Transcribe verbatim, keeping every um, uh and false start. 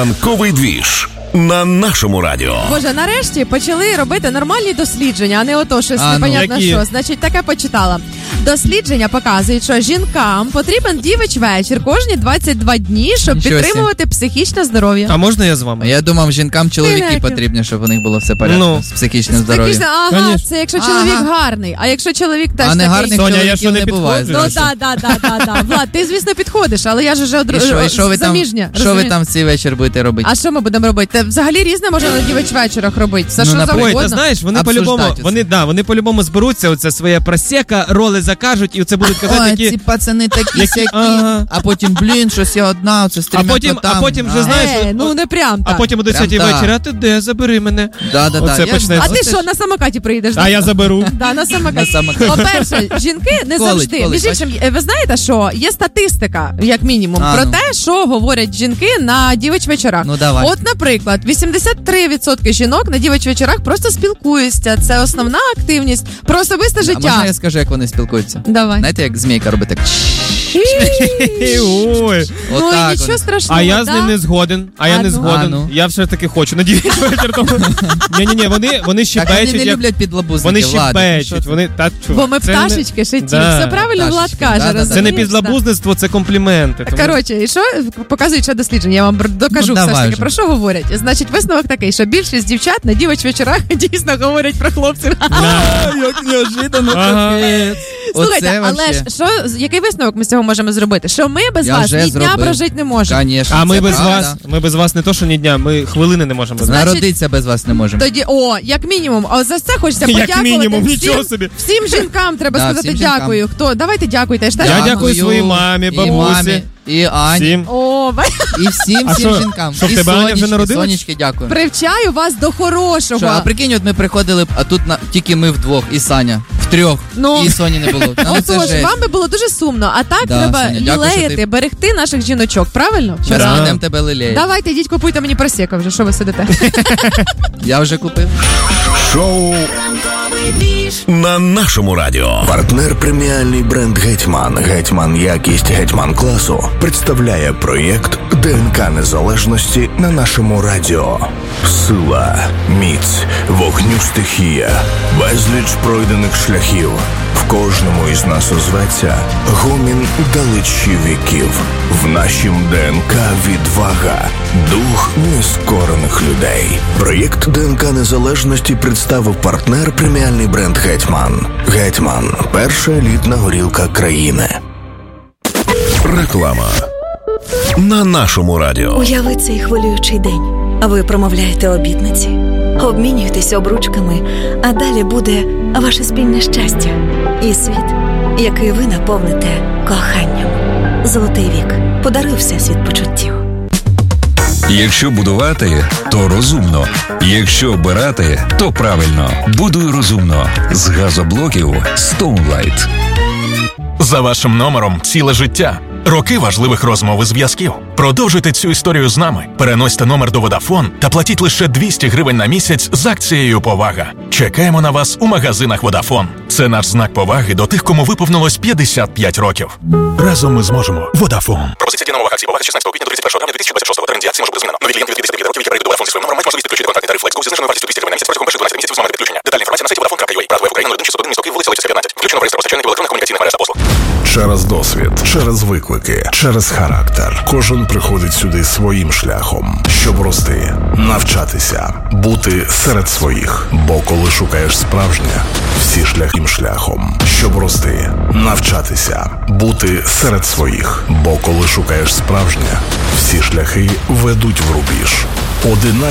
Ранковий двіж на нашому радіо. Боже, нарешті почали робити нормальні дослідження, а не ото щось А, непонятно ну, що. Значить, таке почитала. Дослідження показують, що жінкам потрібен дівич вечір кожні двадцять два дні, щоб Нічого підтримувати психічне здоров'я. А можна я з вами? Я думав, жінкам чоловіки Ти потрібні, щоб у них було все порядку Ну. з психічним здоров'ям. Психічне, ага, Конечно. це якщо Ага. чоловік гарний, а якщо чоловік теж А не такий... гарних Соня, я чоловіків що, не не буває. підходжу? Ну, здрасте. да, да, да, да, да. Влад, ти, звісно, підходиш, але я ж вже одр... І що, і що ви там, заміжня. що ви розумієш? там в цей вечір будете робити? А що ми будемо робити? Та взагалі різне можна на дівич вечорах робити. Все, Ну, що наприклад. Ой, завгодно. ти знаєш, вони Обсуждать по-любому, оце. вони, да, вони по-любому зберуться, оце своє просека, роли закажуть, і це будуть казати, Ой, які... ці пацани такі які- сякі, ага. а потім, блін, щось я одна, це з А трьома потім, котами. а потім вже, А. знаєш, Е, ну не прям а так. потім будуть Прям сьогодні так. вечір, а ти де, забери мене. Да, да, да. Оце я почнеться. А знаю. ти що, на самокаті приїдеш? А я заберу. Да, на самокаті. На самокаті. По-перше, жінки не Колить, завжди. колить, Між іншим, ви знаєте, що є статистика, як мінімум, А, про ну. те, що говорять жінки на дівич вечорах. Ну, давай. От, наприклад, вісімдесят три відсотки жінок на дівич вечорах просто спілкуються. Це основна активність про особисте А життя. можна я скажу, як вони спілкуються? Давай. Знаєте, як змійка робить так? Ой. Ну і Отак нічого вони. страшного. А я з да? ним не згоден, а я А не ну. згоден. А ну. Я все ж таки хочу на дівич вечір. тому- Ні-ні-ні, вони, вони Так вони щебечуть, не як... люблять підлабузники, Вони Влад, ти що щебечуть, це? вони... Та, чу, Бо ми це не- пташечки шиті. Да. Все правильно Влад Пташечки, каже. да-да-да. Це не розумієш, підлабузництво, це компліменти. тому- Коротше, і що показують ще дослідження? Я вам бр- докажу Ну, все ж давай таки, вже. про що говорять. Значить, висновок такий, що більшість дівчат на дівич вечорах дійсно говорять про хлопців. А, Як неожиданно. Ага. капець. Слухайте, Оце але вообще. ж що, який висновок ми з цього можемо зробити? Що ми без Я вас вже ні дня зробив. прожити не можемо. Конечно, А ми це без правда. вас, ми без вас не то, що ні дня, ми хвилини не можемо без вас. Значить- Народитися без вас не можемо. Тоді, о, як мінімум, а за це хочеться Як подякувати мінімум, всім, нічого собі. всім жінкам треба Да, сказати всім жінкам. дякую. Хто? Давайте дякуйте. Я ж теж- Я дякую своїй мамі, і бабусі. мамі, і Ані, Всім. О, ба- і всім, А всім що, жінкам. що, в І тебе Аня вже Сонечки, народилась? Сонечки, дякую. привчаю вас до хорошого. Що, а прикинь, от ми приходили, а тут на, тільки ми вдвох, і Саня, втрьох, Ну. і Соні не було. Ну, це Отож, жесть. вам би було дуже сумно, а так Да, треба Соня, дякую, лілеяти, що ти- берегти наших жіночок, правильно? Зараз Да. будемо тебе лелеяти. Давайте, йдіть, купуйте мені просеко вже, що ви сидите? Я вже купив. Шоу на нашому радіо. Партнер преміальний бренд «Гетьман». «Гетьман» якість «Гетьман» класу представляє проєкт ДНК незалежності на нашому радіо. Сила, міць, вогню стихія, безліч пройдених шляхів. В кожному із нас озветься гомін далечі віків. В нашім ДНК відвага, дух нескорених людей. Проєкт ДНК незалежності представив партнер преміальний бренд «Гетьман». «Гетьман» – перша елітна горілка країни. Реклама на нашому радіо. Уяви цей хвилюючий день. А ви промовляєте обітниці, обмінюєтеся обручками, а далі буде ваше спільне щастя і світ, який ви наповните коханням. Золотий вік. Подаруй всесвіт почуттів. Якщо будувати, то розумно. Якщо обирати, то правильно. Будуй розумно. З газоблоків Stoneline. За вашим номером ціле життя. Роки важливих розмов і зв'язків. Продовжуйте цю історію з нами. Переносьте номер до Vodafone та платіть лише двісті гривень на місяць з акцією «Повага». Чекаємо на вас у магазинах Vodafone. Це наш знак поваги до тих, кому виповнилось п'ятдесят п'ять років. Разом ми зможемо. Vodafone. Пропозиція дія нових акцій «Повага» з шістнадцятого квітня до тридцять першого травня дві тисячі двадцять шостого. Термін дії акції може бути змінено. Нові клієнти від п'ятдесят п'ять років, які перейдуть до Vodafone зі своїм номером, мають можливість підключити контактний тариф Flex Go зі зниженою вартістю двісті гривень на місяць протягом перших дванадцяти місяців зламати підключення. Детальна інформація на сайті vodafone крапка ю а. Працює в Україні нуль один шістсот один місто Київ, вулиця Лисицька, п'ятнадцять. Включено в реєстр постачальників електронних комунікаційних мереж та послуг. Через досвід, через виклики, через характер. Кожен приходить сюди своїм шляхом, щоб рости, навчатися, бути серед своїх. Бо коли шукаєш справжнє, всі шляхи шляхом. Щоб рости, навчатися, бути серед своїх. Бо коли шукаєш справжнє, всі шляхи ведуть в рубіж. Одинадцять